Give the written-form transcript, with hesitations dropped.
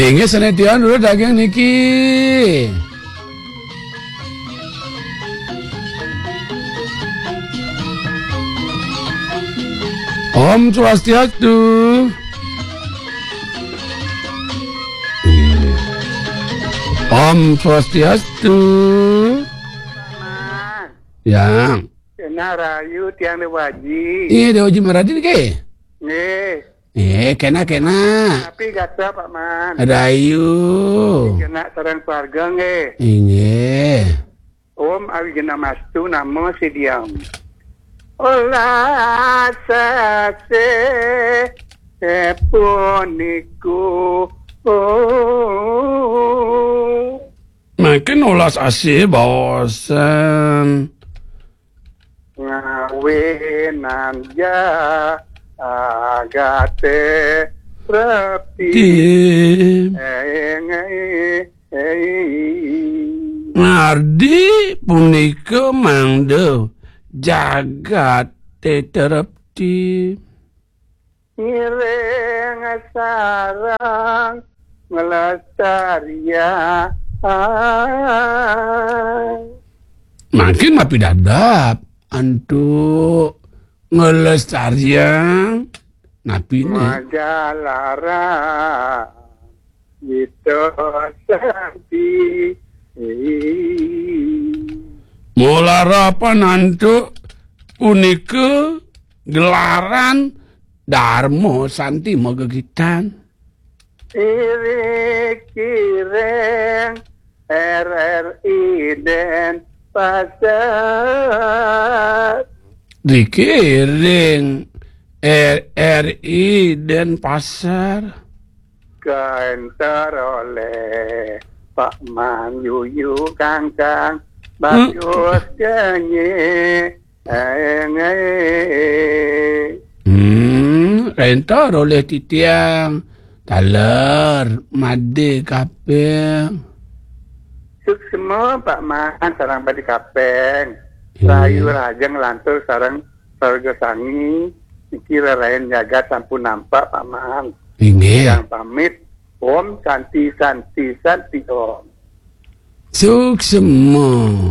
Inggih senedyan dulu daging niki. Om Swastiastu. Om Swastiastu. Ya. Kena rayu tiang dewaji. Iya Dewaji Maradi nih ke? Nih. Kena. Tapi gata Pak Man. Rayu. Kena sarang keluarga nge. Inggih. Om awi gena mastu namo si diam. Olah sase puniku. Makin ulas asih bosan. Ngawenan ja agate repi. Nardi punika mangdo jagat teterepti. Ireng sarang ngelestaria. Makin mapi dadap antuk ngelestarian napi ini. Majalara gitu santi. Mularapan antuk punika gelaran Darmo Santi Mogegitan. Kireng RRI dan pasar. Dikiring RRI dan pasar. Kantor oleh Pak Man Yuyu Kangkang Bagus Kenye. Rentor oleh titiang taler made kapeng. Semua Pak Man sarang badi kapeng. Rayu rajang lantur sarang sarga sangi. Kira lain jaga sampun nampak Pak Man. Yang pamit Om Santi Om. Suksema.